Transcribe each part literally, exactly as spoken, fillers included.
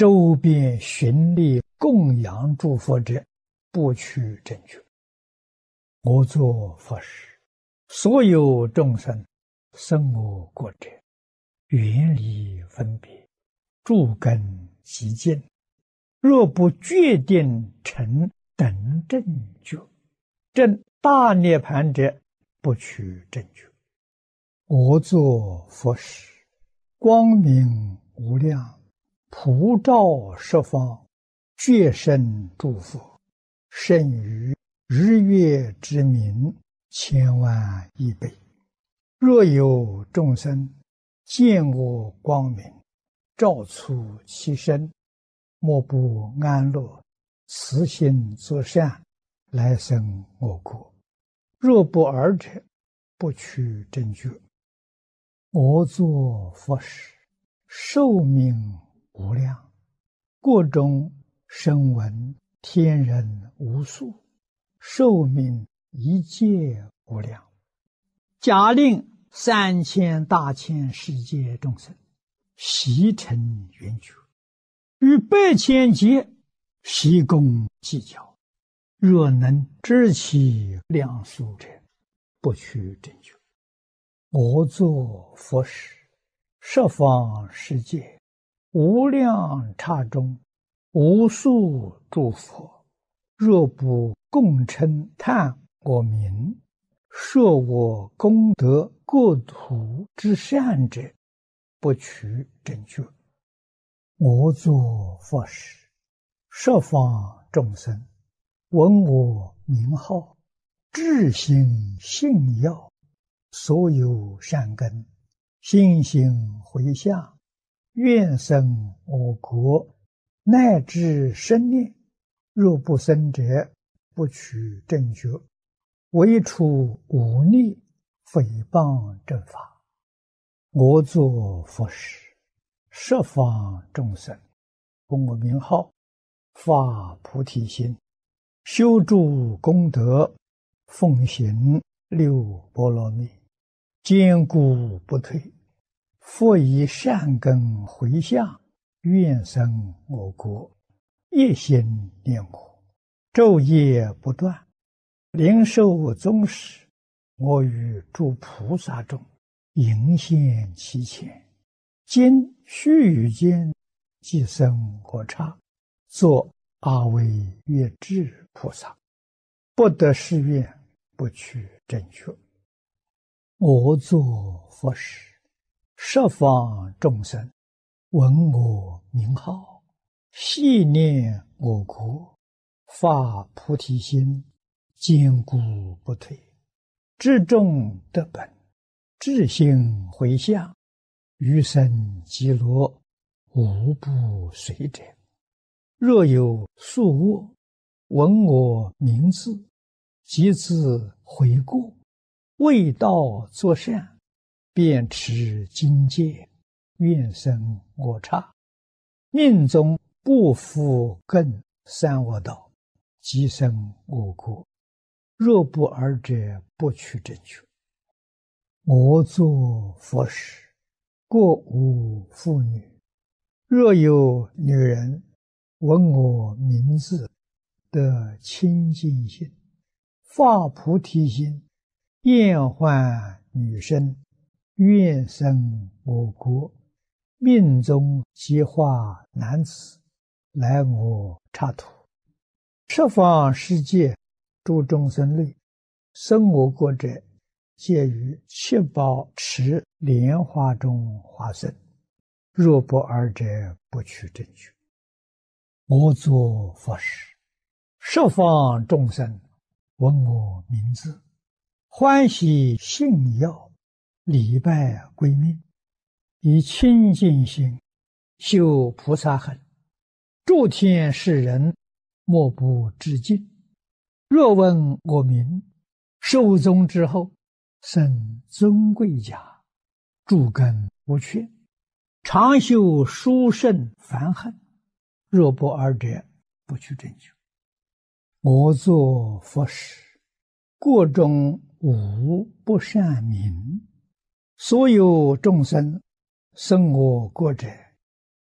周边循例供养诸佛者，不取正觉。我作佛时，所有众生生我国者，远离分别，诸根极净。若不决定成等正觉，证大涅盘者，不取正觉。我作佛时，光明无量，普照十方，觉生诸佛，胜于日月之明千万亿倍。若有众生见我光明，照出其身，莫不安乐，慈心作善，来生我国。若不尔者，不取正觉。我作佛时，寿命无量，国中声闻天人无数，寿命一切无量。假令三千大千世界众生悉成圆觉，与百千劫悉共计较，若能知其量数者，不取正觉。我作佛时，十方世界无量刹中，无数诸佛，若不共称叹我名，说我功德国土之善者，不取正觉。我作佛时，十方众生闻我名号，至心信要，所有善根心行回向，愿生我国，乃至生念。若不生者，不取正觉。唯除忤逆诽谤正法。我作佛时，十方众生闻我名号，发菩提心，修诸功德，奉行六波罗蜜，坚固不退，复以善根回向，愿生我国，一心念我，昼夜不断，灵寿终时，我与诸菩萨中迎现其前，今须臾间即生我刹，作阿惟越致菩萨，不得誓愿，不取正觉。我作佛时，十方众生闻我名号，系念我国，发菩提心，坚固不退，至众得本，至心回向，余生极乐，无不随者。若有宿卧，闻我名字，即自悔过，为道作善，便持经戒，愿生我刹。命中不复更三恶道，即生我国。若不尔者，不取正觉。我作佛时，过无妇女。若有女人闻我名字，得清净心，发菩提心，厌患女身，愿生我国，命中即化男子，来我刹土。十方世界诸众生类，生我国者，皆于七宝池莲花中化身。若不尔者，不取正觉。我作佛时，十方众生闻我名字，欢喜信要，礼拜归命，以清净心修菩萨行，诸天世人莫不致敬。若闻我名，寿终之后，生尊贵家，诸根无缺，常修殊胜梵行。若不尔者，不取正觉。我作佛时，国中无不善名，所有众生生我国者，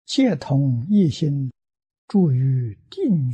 皆同一心，住于定